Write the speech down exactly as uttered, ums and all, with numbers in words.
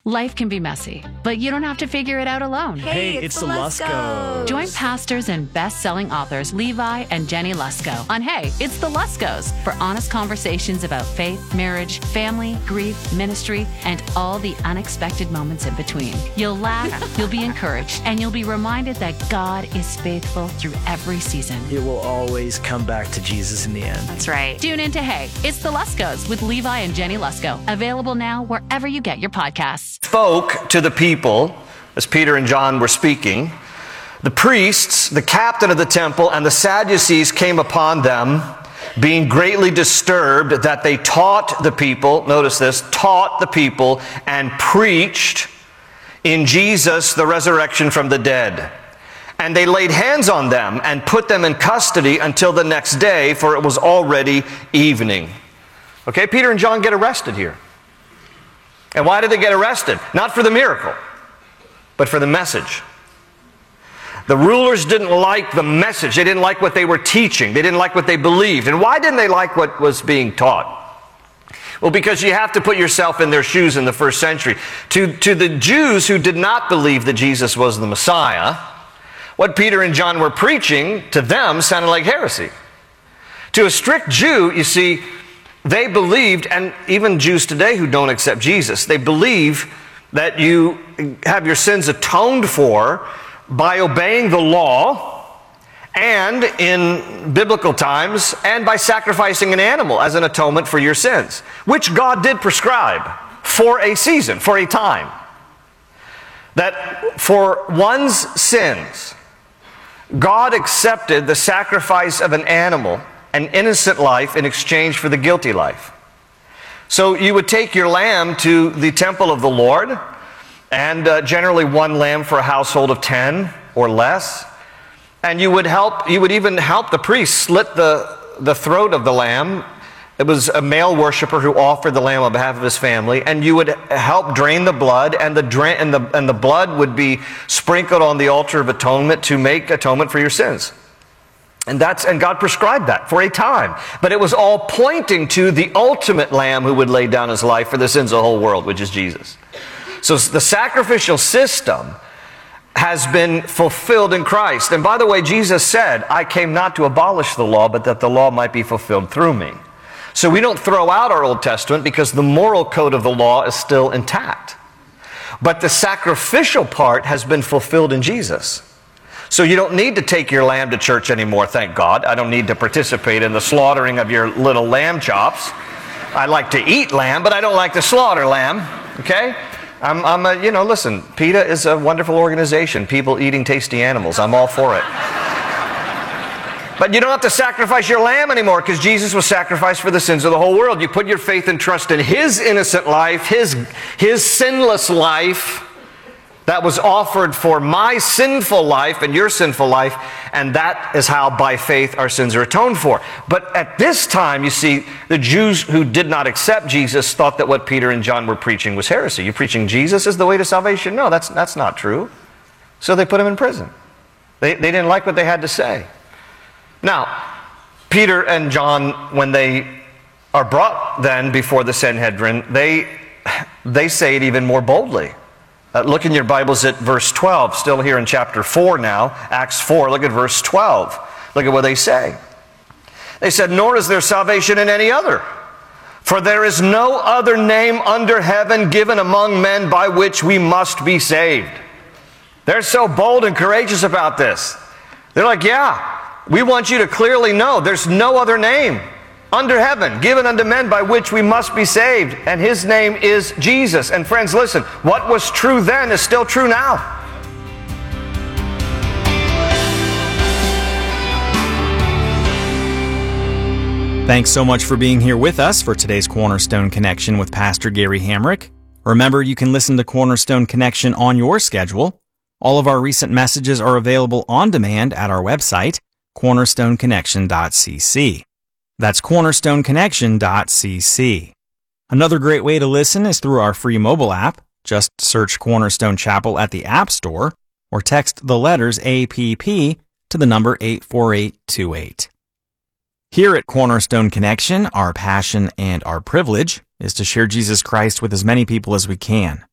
Life can be messy, but you don't have to figure it out alone. Hey, it's, it's the Luskos. Join pastors and best-selling authors Levi and Jenny Lusko on Hey, It's the Luskos for honest conversations about faith, marriage, family, grief, ministry, and all the unexpected moments in between. You'll laugh, you'll be encouraged, and you'll be reminded that God is faithful through every season. It will always come back to Jesus in the end. That's right. Tune in to Hey, It's the Luskos with Levi and Jenny Lusko. Available now wherever you get your podcasts. Spoke to the people as Peter and John were speaking. The priests, the captain of the temple, and the Sadducees came upon them, being greatly disturbed that they taught the people, notice this, taught the people and preached in Jesus the resurrection from the dead. And they laid hands on them and put them in custody until the next day, for it was already evening. Okay, Peter and John get arrested here. And why did they get arrested? Not for the miracle, but for the message. The rulers didn't like the message. They didn't like what they were teaching. They didn't like what they believed. And why didn't they like what was being taught? Well, because you have to put yourself in their shoes in the first century. To, to the Jews who did not believe that Jesus was the Messiah, what Peter and John were preaching to them sounded like heresy. To a strict Jew, you see, they believed, and even Jews today who don't accept Jesus, they believe that you have your sins atoned for by obeying the law, and in biblical times, and by sacrificing an animal as an atonement for your sins, which God did prescribe for a season, for a time. That for one's sins, God accepted the sacrifice of an animal, an innocent life, in exchange for the guilty life. So you would take your lamb to the temple of the Lord, and uh, generally one lamb for a household of ten or less, and you would help, you would even help the priest slit the, the throat of the lamb. It was a male worshiper who offered the lamb on behalf of his family, and you would help drain the blood, and the, dra- and the, and the blood would be sprinkled on the altar of atonement to make atonement for your sins. And that's and God prescribed that for a time. But it was all pointing to the ultimate lamb who would lay down his life for the sins of the whole world, which is Jesus. So the sacrificial system has been fulfilled in Christ. And by the way, Jesus said, I came not to abolish the law, but that the law might be fulfilled through me. So we don't throw out our Old Testament because the moral code of the law is still intact. But the sacrificial part has been fulfilled in Jesus. So you don't need to take your lamb to church anymore, thank God. I don't need to participate in the slaughtering of your little lamb chops. I like to eat lamb, but I don't like to slaughter lamb, okay? I'm, I'm a, you know, listen, PETA is a wonderful organization, people eating tasty animals. I'm all for it. But you don't have to sacrifice your lamb anymore because Jesus was sacrificed for the sins of the whole world. You put your faith and trust in His innocent life, His, His sinless life, that was offered for my sinful life and your sinful life, and that is how, by faith, our sins are atoned for. But at this time, you see, the Jews who did not accept Jesus thought that what Peter and John were preaching was heresy. You're preaching Jesus is the way to salvation? No, that's, that's not true. So they put him in prison. They, they didn't like what they had to say. Now, Peter and John, when they are brought then before the Sanhedrin, they, they say it even more boldly. Uh, look in your Bibles at verse twelve, still here in chapter four now, Acts four, look at verse twelve. Look at what they say. They said, nor is there salvation in any other, for there is no other name under heaven given among men by which we must be saved. They're so bold and courageous about this. They're like, yeah, we want you to clearly know there's no other name under heaven, given unto men by which we must be saved. And His name is Jesus. And friends, listen, what was true then is still true now. Thanks so much for being here with us for today's Cornerstone Connection with Pastor Gary Hamrick. Remember, you can listen to Cornerstone Connection on your schedule. All of our recent messages are available on demand at our website, cornerstone connection dot c c. That's cornerstone connection dot c c. Another great way to listen is through our free mobile app. Just search Cornerstone Chapel at the App Store or text the letters A P P to the number eight four eight two eight. Here at Cornerstone Connection, our passion and our privilege is to share Jesus Christ with as many people as we can.